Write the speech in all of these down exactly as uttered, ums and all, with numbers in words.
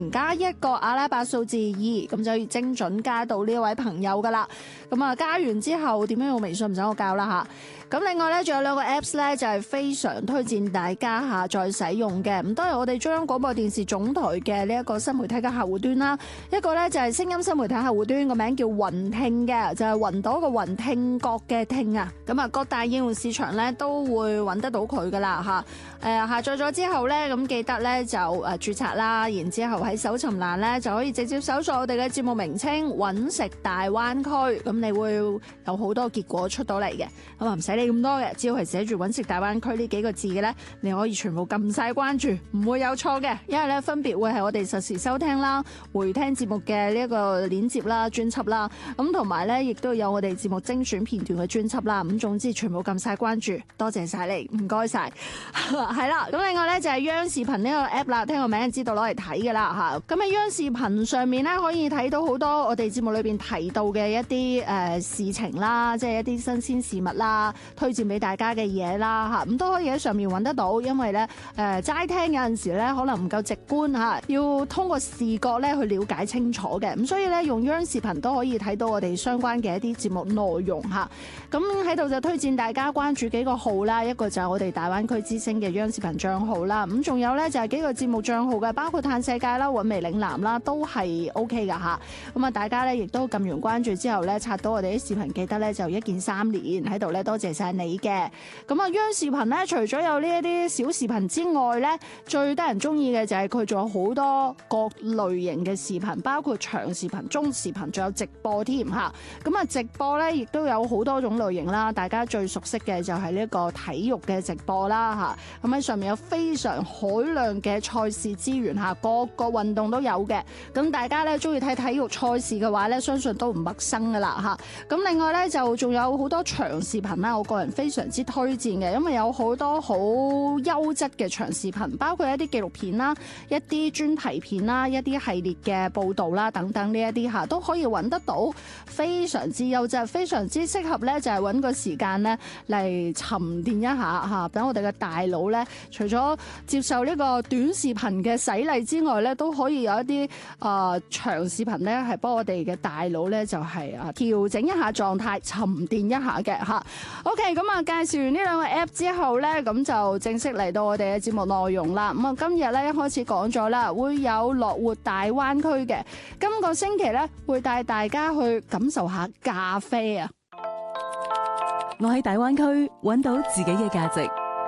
加一個阿拉伯數字二，咁就可以精準加到呢一位朋友噶啦。咁啊，加完之後點樣用微信唔使我教啦吓。咁另外咧，仲有兩個 Apps 咧，就係非常推薦大家下載使用嘅。咁都係我哋中央廣播電視總台嘅呢一個新媒體嘅客戶端啦。一個咧就係聲音新媒體客戶端，個名叫雲聽嘅，就係雲朵個雲，聽覺嘅聽啊。咁啊，各大應用市場咧都會揾得到佢噶啦吓。誒，下載咗之後咧，咁記得咧就誒註冊啦，然之後喺搜尋欄咧就可以直接搜索我哋嘅節目名稱揾食大灣區，咁你會有好多結果出到嚟嘅。咁啊，唔使理咁多嘅，只要係寫住揾食大灣區呢幾個字嘅咧，你可以全部撳晒關注，唔會有錯嘅。因為咧分別會係我哋實時收聽啦、回聽節目嘅呢一個鏈接啦、專輯啦，咁同埋咧亦都有我哋節目精選片段嘅專輯啦。咁總之全部撳晒關注，多謝晒你，唔該晒。係啦，咁另外咧就係央視頻呢個 app 啦，聽個名就知道攞嚟睇噶啦吓。咁喺央視頻上面咧可以睇到好多我哋節目裏邊提到嘅一啲誒事情啦，即係一啲新鮮事物啦，推薦俾大家嘅嘢啦吓，咁都可以喺上面揾得到。因為咧誒齋聽有陣時咧可能唔夠直觀吓，要通過視覺咧去了解清楚嘅。咁所以咧用央視頻都可以睇到我哋相關嘅一啲節目內容吓。咁喺度就推薦大家關注幾個號啦，一個就係我哋大灣區之聲嘅央視頻賬號啦，咁仲有咧就係幾個節目賬號嘅，包括嘆世界啦、韻味嶺南啦，都係 O K 噶吓。咁啊，大家咧亦都撳完關注之後咧，刷到我哋啲視頻，記得咧就一鍵三連喺度咧，多謝晒你嘅。咁啊，央視頻咧除咗有呢一啲小視頻之外咧，最得人中意嘅就係佢仲有好多各類型嘅視頻，包括長視頻、中視頻，仲有直播添吓。咁啊，直播咧亦都有好多種類型啦，大家最熟悉嘅就係呢個體育嘅直播啦吓。咁喺上面有非常海量嘅賽事資源吓，各個運動都有嘅。咁大家咧中意睇體育賽事嘅話咧，相信都唔陌生噶啦吓。咁另外咧就仲有好多長視頻啦，我個人非常之推薦嘅，因為有好多好優質嘅長視頻，包括一啲紀錄片啦、一啲專題片啦、一啲系列嘅報道啦等等呢一啲吓，都可以揾得到，非常之優質，非常之適合咧就係揾個時間咧嚟沉澱一下吓，等我哋嘅大腦咧，除咗接受呢個短視頻嘅洗禮之外咧，都可以有一啲啊、呃、長視頻咧，係幫我哋嘅大腦咧就係啊調整一下狀態，沉澱一下嘅吓。OK， 咁啊介紹完呢兩個 app 之後咧，咁就正式嚟到我哋嘅節目內容啦。咁啊今日咧一開始講咗啦，會有樂活大灣區嘅，今個星期咧會帶大家去感受下咖啡啊！ 我喺大灣區揾到自己嘅價值。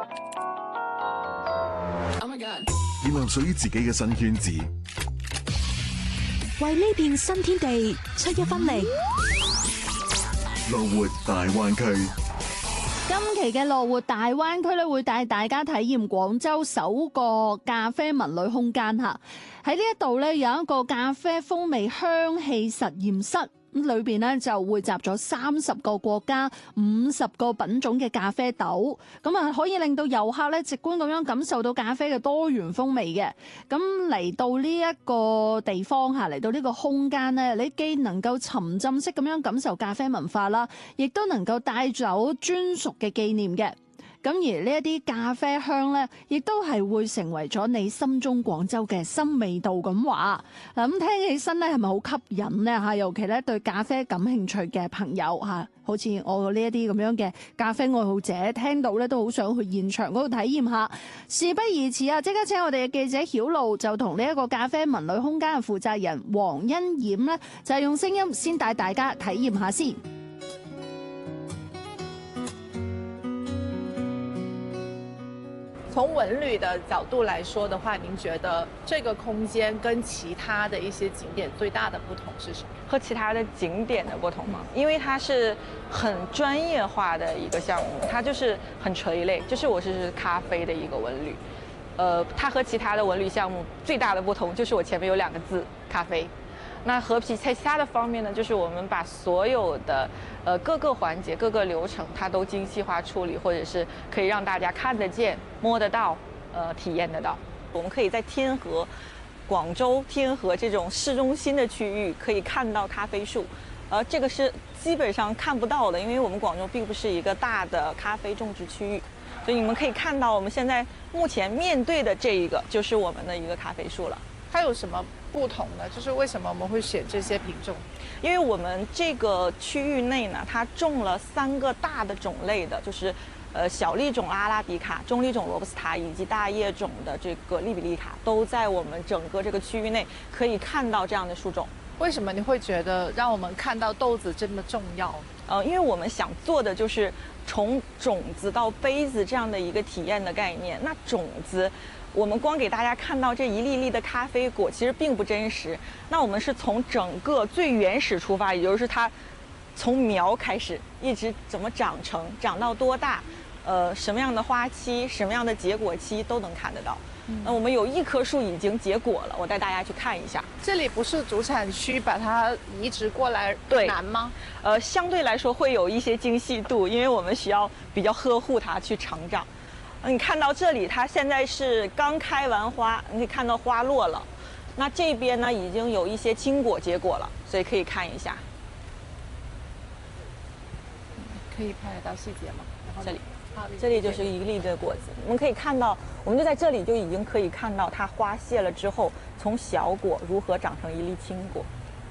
建立屬於自己嘅新圈子， 為呢片新天地出一分力。 樂活大灣區， 今期嘅樂活大灣區咧，會帶大家體驗廣州首個咖啡文旅空間吓。喺呢一度咧，有一個咖啡風味香氣實驗室。咁裏邊咧就匯集咗三十個國家、五十個品種嘅咖啡豆，咁啊可以令到遊客咧直觀咁樣感受到咖啡嘅多元風味嘅。咁嚟到呢一個地方嚇，嚟到呢個空間咧，你既能夠沉浸式咁樣感受咖啡文化啦，亦都能夠帶走專屬嘅紀念嘅。咁而呢一啲咖啡香咧，亦都係會成為咗你心中廣州嘅新味道咁話。嗱，咁聽起身咧係咪好吸引咧嚇？尤其咧對咖啡感興趣嘅朋友嚇，好似我呢一啲咁樣嘅咖啡愛好者，聽到咧都好想去現場嗰度體驗下。事不宜遲啊，即刻請我哋嘅記者曉露就同呢一個咖啡文旅空間嘅負責人黃欣冉咧，就係用聲音先帶大家體驗下先。 從文旅的角度來說的話，您覺得這個空間跟其他的一些景點最大的不同是什麼？ 和其他的景點的不同嗎？因為它是很專業化的一個項目，它就是很垂類，就是我是咖啡的一個文旅。呃，它和其他的文旅項目最大的不同就是我前面有兩個字咖啡。那和其其他的方面呢，就是我們把所有的呃各個環節、各個流程，它都精細化處理，或者是可以讓大家看得見、摸得到、呃體驗得到。我們可以在天河、廣州天河這種市中心的區域可以看到咖啡樹，而這個是基本上看不到的，因為我們廣州並不是一個大的咖啡種植區域，所以你們可以看到我們現在目前面對的這一個就是我們的一個咖啡樹了。 它有什么不同呢？就是为什么我们会选这些品种？ 因为我们这个区域内呢，它种了三个大的种类的，就是呃小粒种阿拉比卡、中粒种罗布斯塔以及大叶种的这个利比利卡，都在我们整个这个区域内可以看到这样的树种。 为什么你会觉得让我们看到豆子这么重要？ 呃，因为我们想做的就是从种子到杯子这样的一个体验的概念。那种子，我们光给大家看到这一粒粒的咖啡果，其实并不真实。那我们是从整个最原始出发，也就是它从苗开始，一直怎么长成，长到多大，呃，什么样的花期，什么样的结果期都能看得到。那我们有一棵树已经结果了，我带大家去看一下。 这里不是主产区，把它移植过来对难吗？ 呃，相对来说会有一些精细度，因为我们需要比较呵护它去成长。呃你看到这里，它现在是刚开完花，你可以看到花落了。那这边呢，已经有一些青果结果了，所以可以看一下可以拍得到细节吗？然后这里。 好这里就是一粒的果子，我们可以看到，我们就在这里就已经可以看到它花谢了之后，从小果如何长成一粒青果。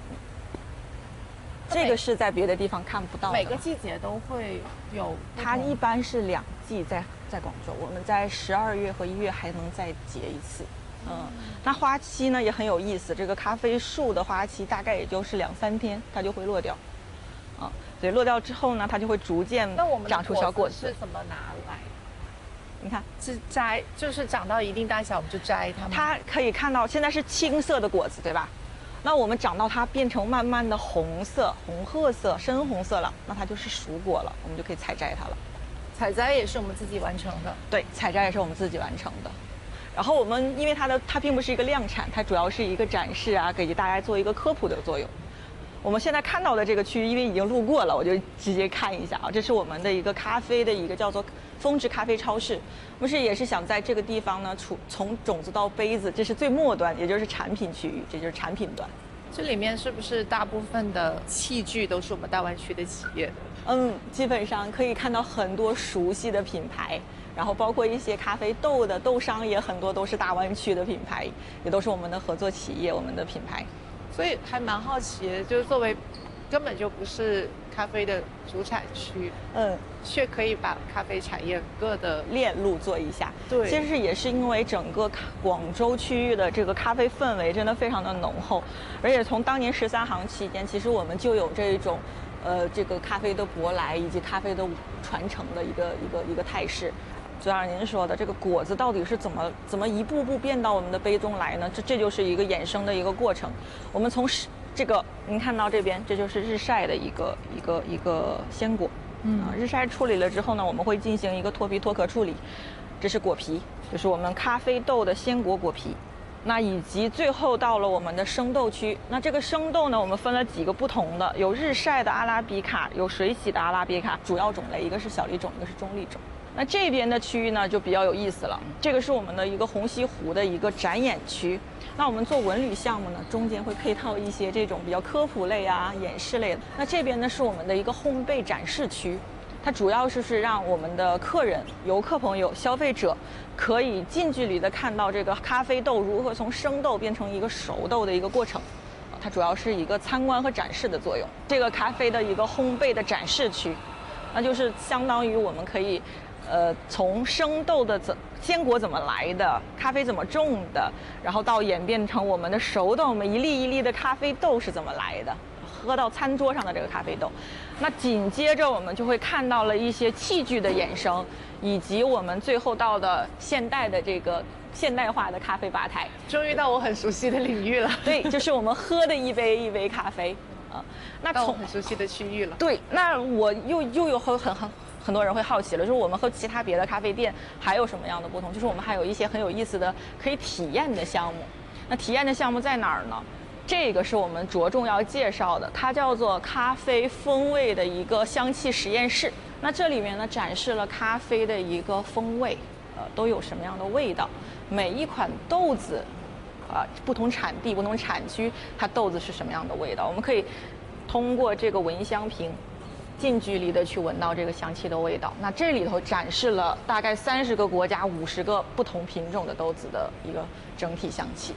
这个是在别的地方看不到的。 每个季节都会有不同， 它一般是两季在在广州，我们在十二月和一月还能再结一次。嗯，那花期呢也很有意思，这个咖啡树的花期大概也就是两三天，它就会落掉。啊，所以落掉之后呢，它就会逐渐那我们的长出小果子。 子是怎么拿来？ 你看， 是摘，就是长到一定大小我们就摘它吗？ 它可以看到现在是青色的果子，对吧？那我们长到它变成慢慢的红色、红褐色、深红色了，那它就是熟果了，我们就可以采摘它了。 采摘也是我们自己完成的。 对，采摘也是我们自己完成的。然后我们因为它的它并不是一个量产，它主要是一个展示啊，给大家做一个科普的作用。我们现在看到的这个区域，因为已经路过了，我就直接看一下啊。这是我们的一个咖啡的一个叫做峰值咖啡超市。我们是也是想在这个地方呢，从从种子到杯子，这是最末端，也就是产品区域，这就是产品端。 这里面是不是大部分的器具都是我们大湾区的企业的？ 嗯，基本上可以看到很多熟悉的品牌，然后包括一些咖啡豆的豆商也很多都是大湾区的品牌，也都是我们的合作企业，我们的品牌。 所以还蛮好奇，就是作为根本就不是咖啡的主产区， 嗯， 却可以把咖啡产业各的链路做一下。 对， 其实也是因为整个广州区域的这个咖啡氛围真的非常的浓厚，而且从当年十三行期间，其实我们就有这种，呃，这个咖啡的舶来以及咖啡的传承的一个一个一个态势。就像您说的，这个果子到底是怎么怎么一步步变到我们的杯中来呢？这这就是一个衍生的一个过程。我们从这个您看到这边，这就是日晒的一个一个一个鲜果。嗯，啊，日晒处理了之后呢，我们会进行一个脱皮脱壳处理。这是果皮，就是我们咖啡豆的鲜果果皮。那以及最后到了我们的生豆区。那这个生豆呢，我们分了几个不同的，有日晒的阿拉比卡，有水洗的阿拉比卡，主要种类一个是小粒种，一个是中粒种。那这边的区域呢就比较有意思了，这个是我们的一个虹吸湖的一个展演区。那我们做文旅项目呢，中间会配套一些这种比较科普类啊、演示类的。那这边呢是我们的一个烘焙展示区，它主要就是让我们的客人、游客朋友、消费者可以近距离的看到这个咖啡豆如何从生豆变成一个熟豆的一个过程。它主要是一个参观和展示的作用。这个咖啡的一个烘焙的展示区，那就是相当于我们可以。呃，从生豆的怎鲜果怎么来的，咖啡怎么种的，然后到演变成我们的熟豆，我们一粒一粒的咖啡豆是怎么来的，喝到餐桌上的这个咖啡豆。那紧接着我们就会看到了一些器具的衍生，以及我们最后到的现代的这个现代化的咖啡吧台。 终于到我很熟悉的领域了。 对，就是我们喝的一杯一杯咖啡啊。那从很熟悉的区域了。 对，那我又又有很很很。很多人会好奇了，就是我们和其他别的咖啡店还有什么样的不同？就是我们还有一些很有意思的可以体验的项目。那体验的项目在哪儿呢？这个是我们着重要介绍的，它叫做咖啡风味的一个香气实验室。那这里面呢展示了咖啡的一个风味，呃，都有什么样的味道？每一款豆子，啊、呃，不同产地、不同产区，它豆子是什么样的味道？我们可以通过这个闻香瓶。近距离的去闻到这个香气的味道。那这里头展示了大概三十个国家、五十个不同品种的豆子的一个整体香气，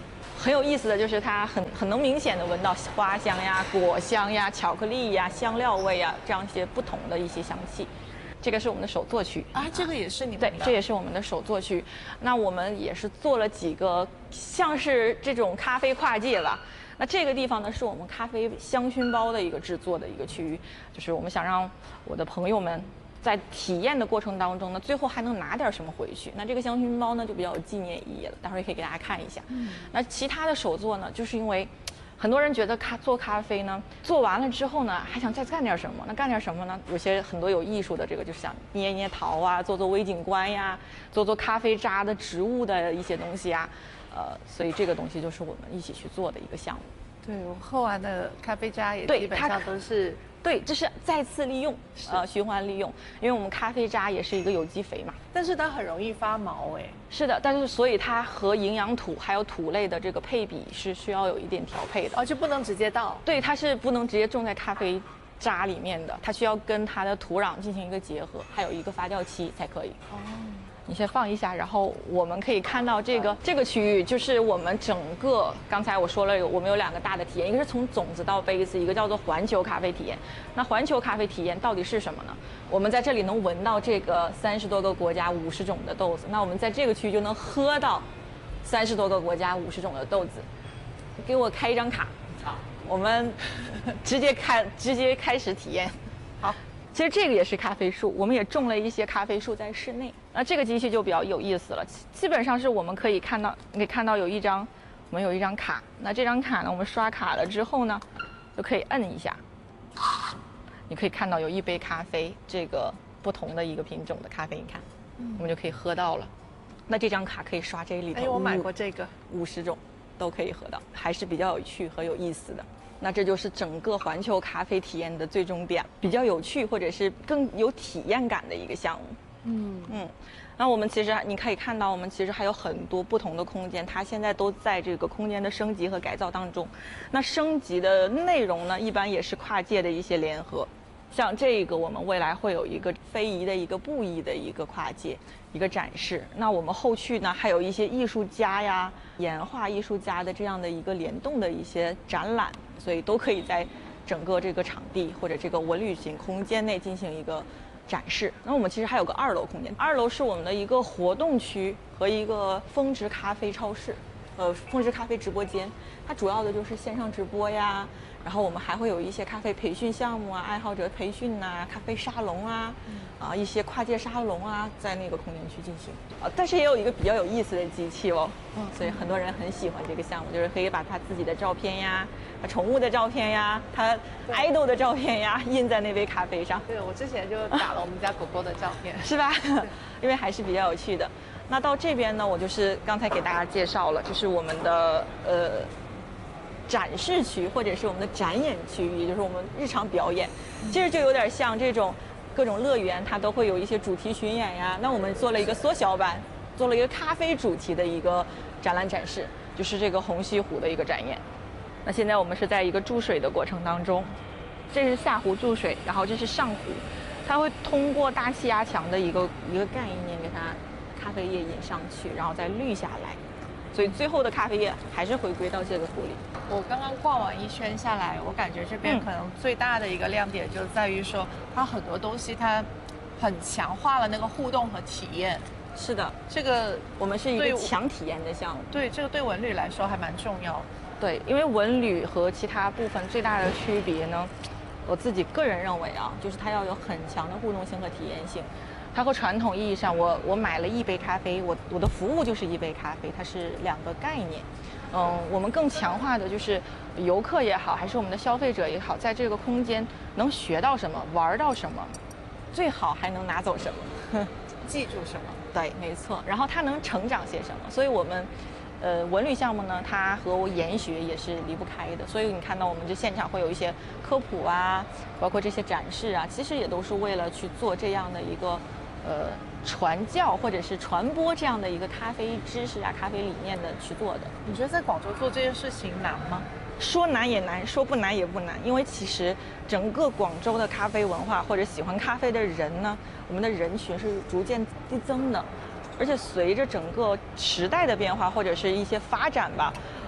很有意思的就是它很很能明显的闻到花香呀、果香呀、巧克力呀、香料味呀这样一些不同的一些香气。这个是我们的手作区啊，这个也是你们对， 的， 这也是我们的手作区。那我们也是做了几个像是这种咖啡跨界吧。那这个地方呢，是我们咖啡香薰包的一个制作的一个区域，就是我们想让我的朋友们在体验的过程当中呢，最后还能拿点什么回去。那这个香薰包呢，就比较有纪念意义了，待会儿也可以给大家看一下。嗯，那其他的手作呢，就是因为很多人觉得咖做咖啡呢，做完了之后呢，还想再干点什么？那干点什么呢？有些很多有艺术的，这个就是想捏捏陶啊，做做微景观呀，做做咖啡渣的植物的一些东西啊，呃，所以这个东西就是我们一起去做的一个项目。 对，我喝完的咖啡渣也对基本上都是。 对，这是再次利用，呃，循环利用，因为我们咖啡渣也是一个有机肥嘛， 但是它很容易发毛哎。 是的，但是所以它和营养土还有土类的这个配比是需要有一点调配的， 哦，就不能直接倒。 对，它是不能直接种在咖啡渣里面的，它需要跟它的土壤进行一个结合，还有一个发酵期才可以。哦。你先放一下，然后我们可以看到这个这个区域，就是我们整个刚才我说了有我们有两个大的体验，一个是从种子到杯子，一个叫做环球咖啡体验。那环球咖啡体验到底是什么呢？我们在这里能闻到这个三十多个国家五十种的豆子，那我们在这个区域就能喝到三十多个国家五十种的豆子。给我开一张卡，好，我们直接开直接开始体验。好。其实这个也是咖啡树，我们也种了一些咖啡树在室内。那这个机器就比较有意思了，基本上是我们可以看到，你可以看到有一张，我们有一张卡。那这张卡呢，我们刷卡了之后呢，就可以摁一下，你可以看到有一杯咖啡，这个不同的一个品种的咖啡，你看，我们就可以喝到了。那这张卡可以刷这里头， 哎，我买过这个， 五十种都可以喝到，还是比较有趣和有意思的。那这就是整个环球咖啡体验的最终点，比较有趣或者是更有体验感的一个项目。嗯嗯，那我们其实你可以看到，我们其实还有很多不同的空间，它现在都在这个空间的升级和改造当中。那升级的内容呢，一般也是跨界的一些联合。像这个，我们未来会有一个非遗的一个布艺的一个跨界一个展示。那我们后续呢，还有一些艺术家呀、岩画艺术家的这样的一个联动的一些展览，所以都可以在整个这个场地或者这个文旅型空间内进行一个展示。那我们其实还有个二楼空间，二楼是我们的一个活动区和一个峰值咖啡超市，呃，峰值咖啡直播间。它主要的就是线上直播呀。然后我们还会有一些咖啡培训项目啊，爱好者培训呐、啊，咖啡沙龙啊，啊一些跨界沙龙啊，在那个空间去进行。啊，但是也有一个比较有意思的机器哦，嗯，所以很多人很喜欢这个项目，就是可以把他自己的照片呀、他宠物的照片呀、他爱豆的照片呀印在那杯咖啡上。 对，我之前就打了我们家狗狗的照片， 是吧？因为还是比较有趣的。那到这边呢，我就是刚才给大家介绍了，就是我们的呃。展示区或者是我们的展演区域，也就是我们日常表演，其实就有点像这种各种乐园，它都会有一些主题巡演呀。那我们做了一个缩小版，做了一个咖啡主题的一个展览展示，就是这个红西湖的一个展演。那现在我们是在一个注水的过程当中，这是下湖注水，然后这是上湖，它会通过大气压强的一个一个概念给它咖啡液引上去，然后再滤下来。所以最后的咖啡液还是回归到这个壶里。 我刚刚逛完一圈下来，我感觉这边可能最大的一个亮点就在于说，它很多东西它很强化了那个互动和体验。 是的， 这个我们是一个强体验的项目。 对，这个对文旅来说还蛮重要。 对，因为文旅和其他部分最大的区别呢，我自己个人认为啊，就是它要有很强的互动性和体验性。它和传统意义上，我我买了一杯咖啡，我我的服务就是一杯咖啡，它是两个概念。嗯，我们更强化的就是游客也好，还是我们的消费者也好，在这个空间能学到什么，玩到什么，最好还能拿走什么， 记住什么。 对，没错。然后它能成长些什么？所以我们，呃，文旅项目呢，它和研学也是离不开的。所以你看到我们这现场会有一些科普啊，包括这些展示啊，其实也都是为了去做这样的一个。呃，传教或者是传播这样的一个咖啡知识啊、咖啡理念的去做的。 你觉得在广州做这件事情难吗？ 说难也难，说不难也不难，因为其实整个广州的咖啡文化或者喜欢咖啡的人呢，我们的人群是逐渐递增的，而且随着整个时代的变化或者是一些发展吧，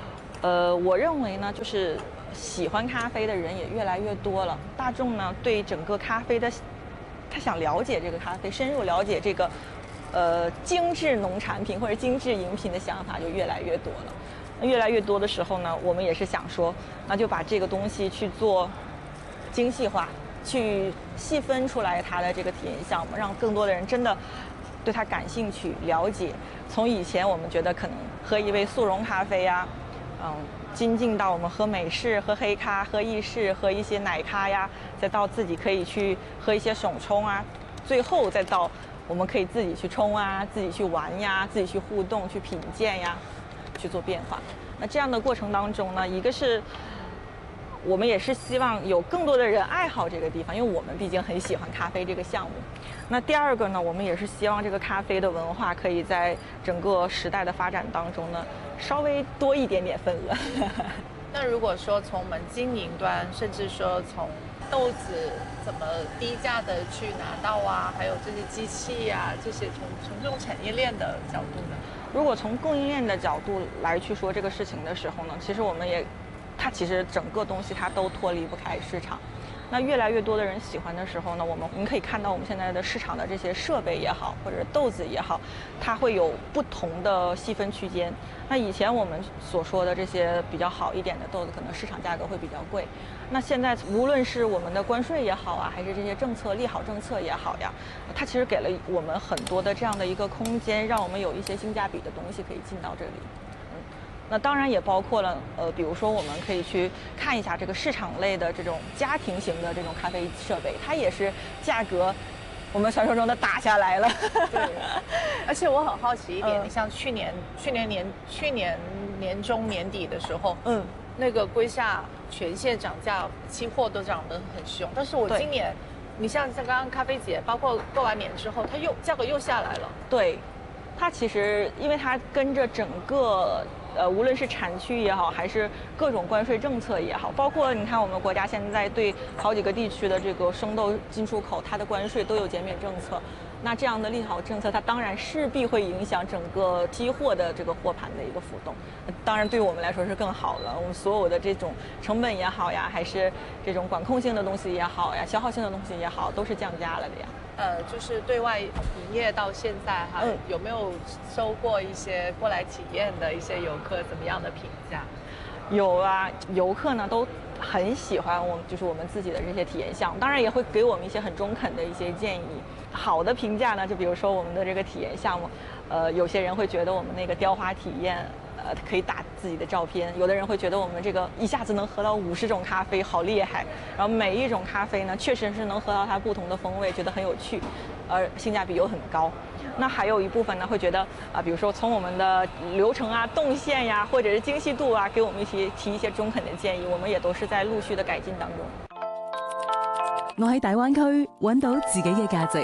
呃，我认为呢，就是喜欢咖啡的人也越来越多了，大众呢对整个咖啡的，他想了解这个咖啡，深入了解这个，呃，精致农产品或者精致饮品的想法就越来越多了。那越来越多的时候呢，我们也是想说，那就把这个东西去做精细化，去细分出来它的这个体验项目，让更多的人真的对它感兴趣、了解。从以前我们觉得可能喝一杯速溶咖啡呀、嗯，精进到我们喝美式、喝黑咖、喝意式、喝一些奶咖呀，再到自己可以去喝一些手冲啊，最后再到我们可以自己去冲啊，自己去玩呀，自己去互动、去品鉴呀，去做变化。那这样的过程当中呢，一个是我们也是希望有更多的人爱好这个地方，因为我们毕竟很喜欢咖啡这个项目。那第二个呢，我们也是希望这个咖啡的文化可以在整个时代的发展当中呢，稍微多一点点份额。 那如果说从我们经营端，甚至说从豆子怎么低价的去拿到啊，还有这些机器啊，这些从从这种产业链的角度呢？ 如果从供应链的角度来去说这个事情的时候呢，其实我们也，它其实整个东西它都脱离不开市场。那越来越多的人喜欢的时候呢，我们我们可以看到我们现在的市场的这些设备也好，或者豆子也好，它会有不同的细分区间。那以前我们所说的这些比较好一点的豆子，可能市场价格会比较贵。那现在无论是我们的关税也好啊，还是这些政策利好政策也好呀，它其实给了我们很多的这样的一个空间，让我们有一些性价比的东西可以进到这里。那当然也包括了，呃，比如说我们可以去看一下这个市场类的这种家庭型的这种咖啡设备，它也是价格我们传说中的打下来了。 对，而且我很好奇一点， 嗯你像去年、去年年、去年年中年底的时候， 嗯， 那个龟夏全线涨价，期货都涨得很凶，但是我对今年，你像像刚刚咖啡节，包括过完年之后，它又价格又下来了。 对，它其实因为它跟着整个。呃，无论是产区也好，还是各种关税政策也好，包括你看我们国家现在对好几个地区的这个生豆进出口，它的关税都有减免政策。那这样的利好政策，它当然势必会影响整个期货的这个货盘的一个浮动。当然，对于我们来说是更好了。我们所有的这种成本也好呀，还是这种管控性的东西也好呀，消耗性的东西也好，都是降价了的呀。 呃，就是对外营业到现在哈， 嗯、 有没有收过一些过来体验的一些游客怎么样的评价？ 有啊，游客呢都很喜欢我们，就是我们自己的这些体验项目，当然也会给我们一些很中肯的一些建议。好的评价呢，就比如说我们的这个体验项目，呃，有些人会觉得我们那个雕花体验，呃，可以打自己的照片；有的人会觉得我们这个一下子能喝到五十种咖啡，好厉害。然后每一种咖啡呢，确实是能喝到它不同的风味，觉得很有趣，而性价比又很高。那还有一部分呢，会觉得啊、呃，比如说从我们的流程啊、动线呀，或者是精细度啊，给我们一些提一些中肯的建议，我们也都是在陆续的改进当中。 我喺大灣區揾到自己嘅價值。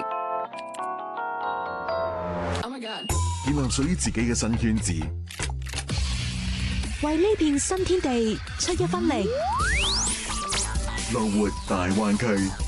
建立屬於自己嘅新圈子， 為呢片新天地出一分力。 樂活大灣區。